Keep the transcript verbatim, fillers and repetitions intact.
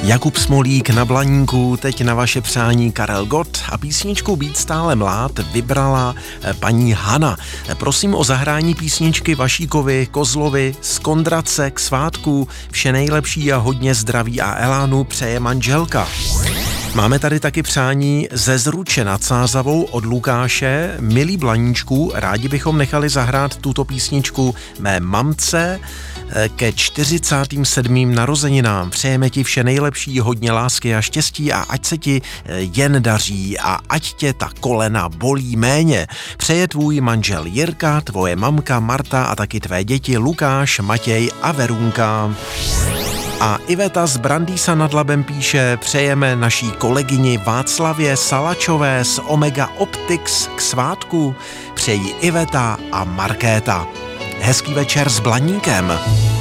Jakub Smolík na Blaníku, teď na vaše přání Karel Gott a písničku Být stále mlád vybrala paní Hana. Prosím o zahrání písničky Vašíkovi, Kozlovi, z Kondrace k svátku. Vše nejlepší a hodně zdraví a elánu přeje manželka. Máme tady taky přání ze Zruče nad Sázavou od Lukáše. Milí Blaníčku, rádi bychom nechali zahrát tuto písničku mé mamce ke čtyřicátým sedmým narozeninám. Přejeme ti vše nejlepší, hodně lásky a štěstí a ať se ti jen daří a ať tě ta kolena bolí méně. Přeje tvůj manžel Jirka, tvoje mamka Marta a taky tvé děti Lukáš, Matěj a Verunka. A Iveta z Brandýsa nad Labem píše: přejeme naší kolegyni Václavě Salačové z Omega Optics k svátku. Přejí Iveta a Markéta. Hezký večer s Blaníkem.